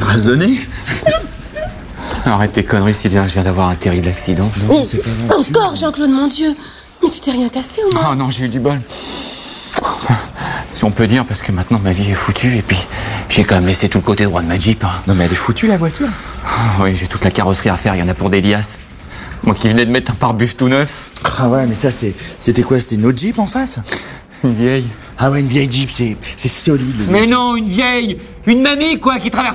Rase le nez. Arrête tes conneries, Sylvain, je viens d'avoir un terrible accident. Non, c'est pas vrai. Encore, Jean-Claude, mon Dieu. Mais tu t'es rien cassé au moins? Oh non, j'ai eu du bol. Si on peut dire, parce que maintenant ma vie est foutue, et puis j'ai quand même laissé tout le côté droit de ma Jeep. Hein. Non mais elle est foutue la voiture. Oui, j'ai toute la carrosserie à faire, il y en a pour des liasses. Moi qui venais de mettre un pare-bus tout neuf. Ah ouais, mais ça c'était quoi? C'était une autre Jeep en face? Une vieille. Ah ouais, une vieille Jeep, c'est solide. Mais non, une vieille. Une mamie, quoi, qui traverse